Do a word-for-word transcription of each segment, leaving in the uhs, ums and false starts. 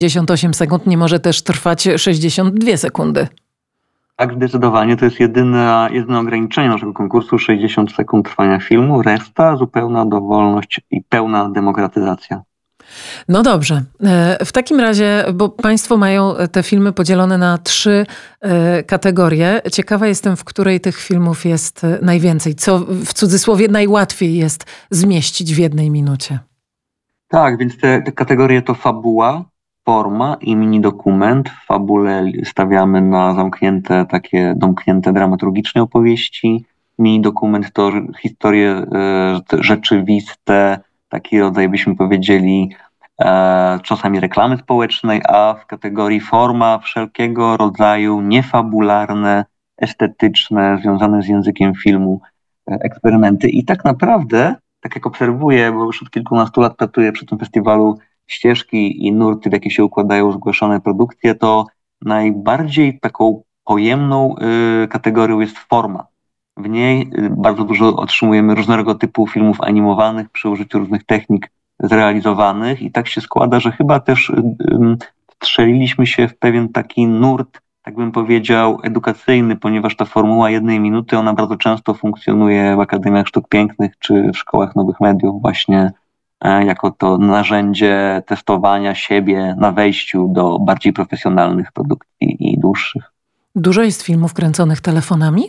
pięćdziesiąt osiem sekund nie może też trwać sześćdziesiąt dwie sekundy. Tak, zdecydowanie. To jest jedyne, jedyne ograniczenie naszego konkursu, sześćdziesiąt sekund trwania filmu. Reszta zupełna dowolność i pełna demokratyzacja. No dobrze. W takim razie, bo państwo mają te filmy podzielone na trzy kategorie. Ciekawa jestem, w której tych filmów jest najwięcej. Co w cudzysłowie najłatwiej jest zmieścić w jednej minucie. Tak, więc te, te kategorie to fabuła, forma i mini dokument. W fabule stawiamy na zamknięte, takie domknięte dramaturgiczne opowieści. Mini dokument to historie e, rzeczywiste, taki rodzaj, byśmy powiedzieli, e, czasami reklamy społecznej, a w kategorii forma wszelkiego rodzaju niefabularne, estetyczne, związane z językiem filmu e, eksperymenty. I tak naprawdę, tak jak obserwuję, bo już od kilkunastu lat pracuję przy tym festiwalu, ścieżki i nurty, w jakie się układają zgłaszane produkcje, to najbardziej taką pojemną y, kategorią jest forma. W niej y, bardzo dużo otrzymujemy różnego typu filmów animowanych przy użyciu różnych technik zrealizowanych i tak się składa, że chyba też y, y, strzeliliśmy się w pewien taki nurt, tak bym powiedział, edukacyjny, ponieważ ta formuła jednej minuty, ona bardzo często funkcjonuje w Akademiach Sztuk Pięknych czy w szkołach nowych mediów właśnie jako to narzędzie testowania siebie na wejściu do bardziej profesjonalnych produkcji i dłuższych. Dużo jest filmów kręconych telefonami?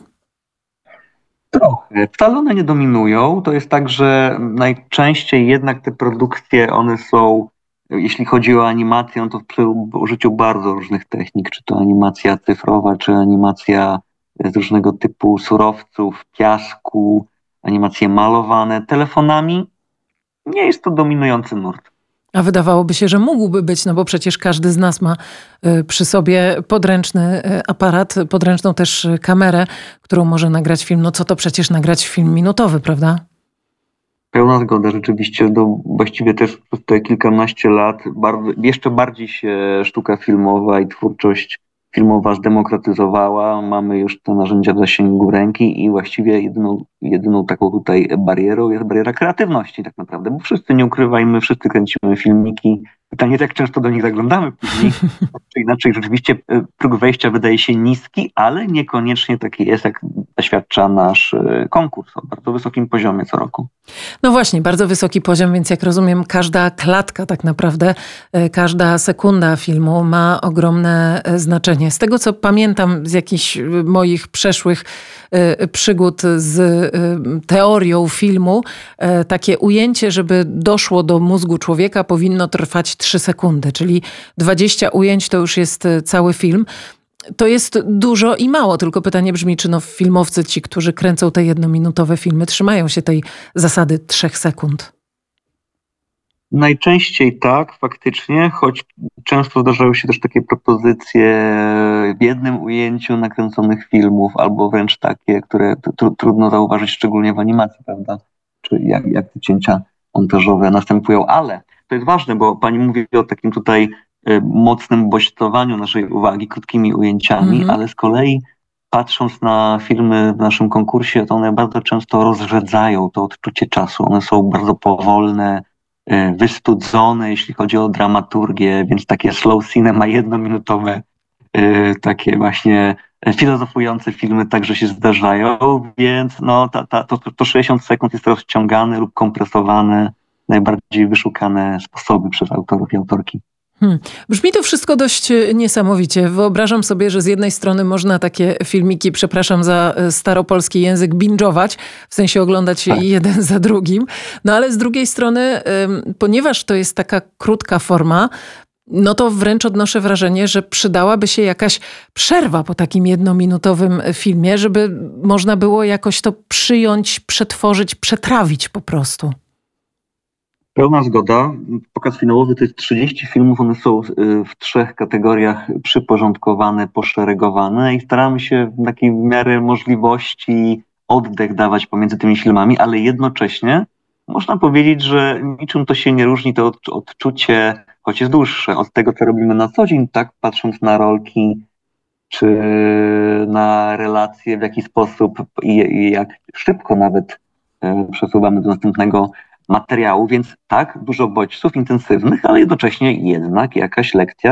Trochę. Wcale one nie dominują. To jest tak, że najczęściej jednak te produkcje, one są, jeśli chodzi o animację, no to przy użyciu bardzo różnych technik, czy to animacja cyfrowa, czy animacja z różnego typu surowców, piasku, animacje malowane telefonami. Nie jest to dominujący nurt. A wydawałoby się, że mógłby być, no bo przecież każdy z nas ma przy sobie podręczny aparat, podręczną też kamerę, którą może nagrać film. No co to przecież nagrać film minutowy, prawda? Pełna zgoda, rzeczywiście. No, właściwie też przez te kilkanaście lat bardzo, jeszcze bardziej się sztuka filmowa i twórczość filmowa zdemokratyzowała. Mamy już te narzędzia w zasięgu ręki i właściwie jedyną, jedyną taką tutaj barierą jest bariera kreatywności tak naprawdę, bo wszyscy, nie ukrywajmy, wszyscy kręcimy filmiki. Pytanie, jak często do nich zaglądamy później. Czy inaczej, rzeczywiście próg wejścia wydaje się niski, ale niekoniecznie taki jest, jak zaświadcza nasz konkurs o bardzo wysokim poziomie co roku. No właśnie, bardzo wysoki poziom, więc jak rozumiem, każda klatka tak naprawdę, każda sekunda filmu ma ogromne znaczenie. Z tego, co pamiętam z jakichś moich przeszłych przygód z teorią filmu, takie ujęcie, żeby doszło do mózgu człowieka, powinno trwać trzy sekundy, czyli dwadzieścia ujęć to już jest cały film. To jest dużo i mało, tylko pytanie brzmi, czy no filmowcy, ci, którzy kręcą te jednominutowe filmy, trzymają się tej zasady trzech sekund? Najczęściej tak, faktycznie, choć często zdarzają się też takie propozycje w jednym ujęciu nakręconych filmów, albo wręcz takie, które tr- trudno zauważyć, szczególnie w animacji, prawda? Czy jak, jak te cięcia montażowe następują, ale to jest ważne, bo pani mówi o takim tutaj y, mocnym bodźcowaniu naszej uwagi krótkimi ujęciami, mm-hmm. ale z kolei patrząc na filmy w naszym konkursie, to one bardzo często rozrzedzają to odczucie czasu. One są bardzo powolne, wystudzone, jeśli chodzi o dramaturgię, więc takie slow cinema jednominutowe, takie właśnie filozofujące filmy także się zdarzają, więc no, ta, ta, to, to sześćdziesiąt sekund jest rozciągane lub kompresowane, najbardziej wyszukane sposoby przez autorów i autorki. Hmm. Brzmi to wszystko dość niesamowicie. Wyobrażam sobie, że z jednej strony można takie filmiki, przepraszam za staropolski język, binge'ować, w sensie oglądać je tak. jeden za drugim. No ale z drugiej strony, ponieważ to jest taka krótka forma, no to wręcz odnoszę wrażenie, że przydałaby się jakaś przerwa po takim jednominutowym filmie, żeby można było jakoś to przyjąć, przetworzyć, przetrawić po prostu. Pełna zgoda. Pokaz finałowy to jest trzydzieści filmów, one są w trzech kategoriach przyporządkowane, poszeregowane i staramy się w takiej miarę możliwości oddech dawać pomiędzy tymi filmami, ale jednocześnie można powiedzieć, że niczym to się nie różni, to odczucie, choć jest dłuższe, od tego, co robimy na co dzień, tak patrząc na rolki, czy na relacje, w jaki sposób i, i jak szybko nawet przesuwamy do następnego materiału, więc tak, dużo bodźców intensywnych, ale jednocześnie jednak jakaś lekcja